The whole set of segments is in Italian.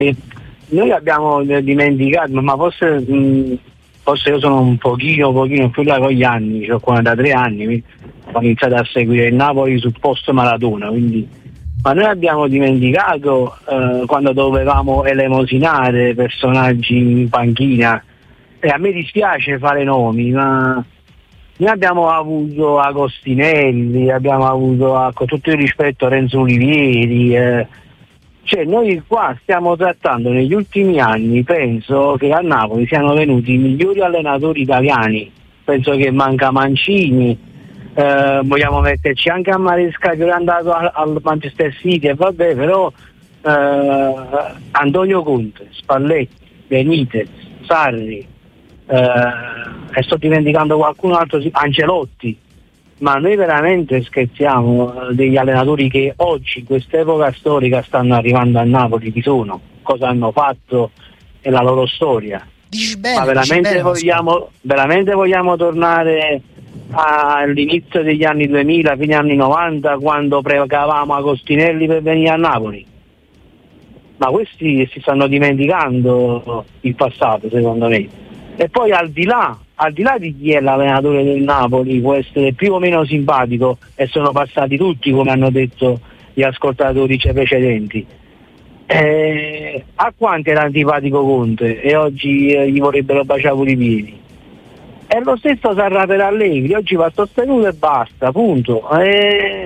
noi abbiamo dimenticato, ma forse io sono un pochino più là con gli anni, ho 43 anni, ho iniziato a seguire il Napoli sul post Maradona, quindi, ma noi abbiamo dimenticato quando dovevamo elemosinare personaggi in panchina, e a me dispiace fare nomi, ma noi abbiamo avuto Agostinelli, abbiamo avuto, con tutto il rispetto, Renzo Olivieri, cioè noi qua stiamo trattando negli ultimi anni, penso che a Napoli siano venuti i migliori allenatori italiani, penso che manca Mancini, vogliamo metterci anche a Maresca che è andato al Manchester City, e vabbè, però Antonio Conte, Spalletti, Benitez, Sarri, e sto dimenticando qualcun altro, Ancelotti. Ma noi veramente scherziamo degli allenatori che oggi, in quest'epoca storica, stanno arrivando a Napoli? Chi sono? Cosa hanno fatto? E la loro storia. Dici bene, ma veramente vogliamo tornare all'inizio degli anni 2000, fine anni 90, quando precavamo Agostinelli per venire a Napoli? Ma questi si stanno dimenticando il passato, secondo me. E poi al di là di chi è l'allenatore del Napoli, può essere più o meno simpatico, e sono passati tutti, come hanno detto gli ascoltatori precedenti, a quanti era antipatico Conte e oggi gli vorrebbero baciare pure i piedi. E lo stesso sarà per Allegri, oggi va sostenuto e basta, punto. Poi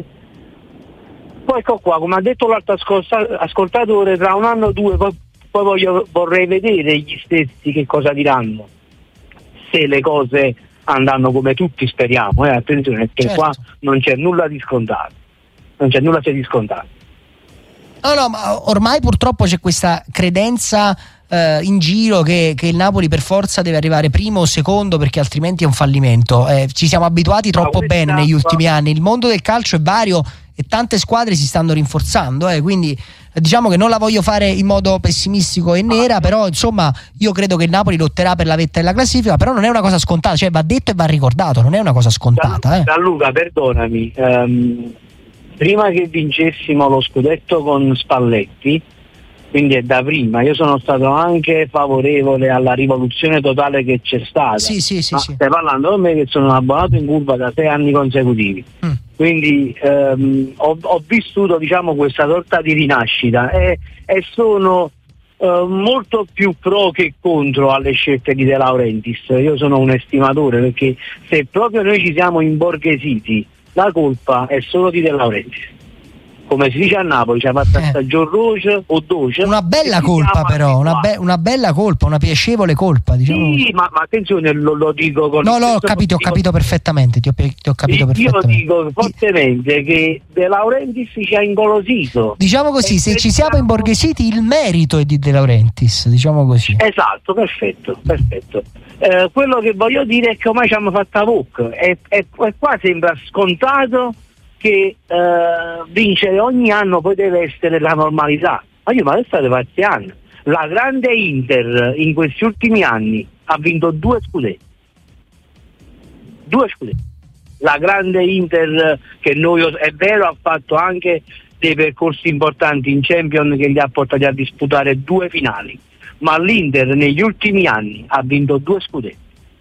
ecco qua, come ha detto l'altro ascoltatore, tra un anno o due poi vorrei vedere gli stessi che cosa diranno, se le cose andranno come tutti speriamo, attenzione, perché certo, qua non c'è nulla di scontato, non c'è nulla di scontato. No, ma ormai purtroppo c'è questa credenza in giro che il Napoli per forza deve arrivare primo o secondo, perché altrimenti è un fallimento. Ci siamo abituati troppo bene negli ultimi anni. Il mondo del calcio è vario e tante squadre si stanno rinforzando, quindi diciamo che non la voglio fare in modo pessimistico e nera, però insomma io credo che il Napoli lotterà per la vetta della classifica, però non è una cosa scontata, cioè va detto e va ricordato, non è una cosa scontata. Gianluca, perdonami, prima che vincessimo lo scudetto con Spalletti, quindi è da prima, io sono stato anche favorevole alla rivoluzione totale che c'è stata. Sì. Stai parlando con me che sono un abbonato in curva da 6 anni consecutivi. Quindi ho vissuto, diciamo, questa sorta di rinascita e sono molto più pro che contro alle scelte di De Laurentiis. Io sono un estimatore, perché se proprio noi ci siamo imborghesiti, la colpa è solo di De Laurentiis. Come si dice a Napoli, c'è fatta stagione roce o doce. Una bella colpa, però, una bella colpa, una piacevole colpa, diciamo. Sì, ma attenzione, lo dico con... No, ho capito perfettamente, ti ho capito perfettamente. Io dico fortemente che De Laurentiis ci ha ingolosito. Diciamo così, se ci siamo imborghesiti, il merito è di De Laurentiis, diciamo così. Esatto, perfetto. Quello che voglio dire è che ormai ci hanno fatta VOC e qua sembra scontato che vincere ogni anno poi deve essere la normalità. Ma adesso state parziando. La grande Inter in questi ultimi anni ha vinto 2 scudetti. La grande Inter, che è vero, ha fatto anche dei percorsi importanti in Champions che li ha portati a disputare 2 finali, ma l'Inter negli ultimi anni ha vinto 2 scudetti.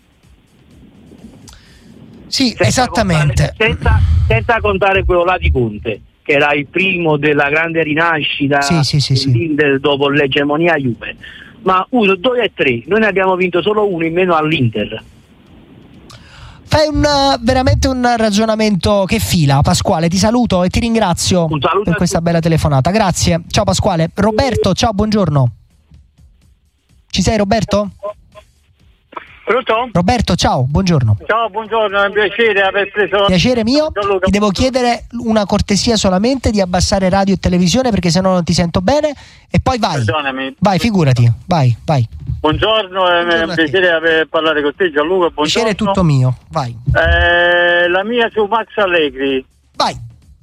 Sì, esattamente. Senza contare quello là di Conte, che era il primo della grande rinascita dell'Inter dopo l'egemonia Juve. Ma 1, 2 e 3, noi ne abbiamo vinto solo 1 in meno all'Inter. Fai veramente un ragionamento che fila, Pasquale. Ti saluto e ti ringrazio per questa bella telefonata. Grazie. Ciao Pasquale. Roberto, ciao, buongiorno. Ci sei, Roberto? Pronto? Roberto, ciao, buongiorno. Ciao, buongiorno, è un piacere aver preso... Piacere mio, ti devo chiedere una cortesia solamente di abbassare radio e televisione, perché sennò non ti sento bene, e poi vai. Perdonami. Vai, figurati, vai. Buongiorno, è un piacere parlare con te, Gianluca, buongiorno. Piacere tutto mio, vai. La mia su Max Allegri. Vai.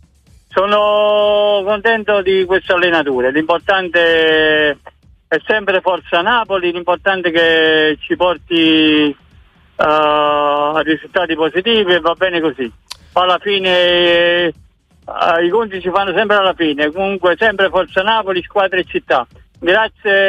Sono contento di questo allenatore, l'importante... è sempre Forza Napoli, l'importante è che ci porti a risultati positivi e va bene così. Alla fine i conti si fanno sempre alla fine, comunque sempre Forza Napoli, squadra e città. Grazie.